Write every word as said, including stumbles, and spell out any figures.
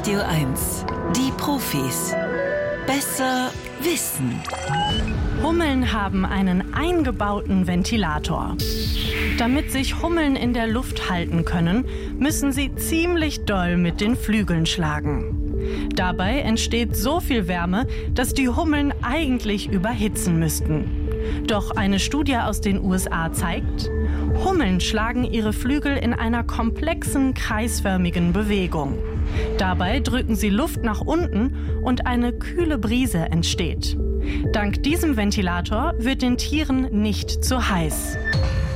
Radio eins. Die Profis. Besser wissen. Hummeln haben einen eingebauten Ventilator. Damit sich Hummeln in der Luft halten können, müssen sie ziemlich doll mit den Flügeln schlagen. Dabei entsteht so viel Wärme, dass die Hummeln eigentlich überhitzen müssten. Doch eine Studie aus den U S A zeigt, Hummeln schlagen ihre Flügel in einer komplexen, kreisförmigen Bewegung. Dabei drücken sie Luft nach unten und eine kühle Brise entsteht. Dank diesem Ventilator wird den Tieren nicht zu heiß.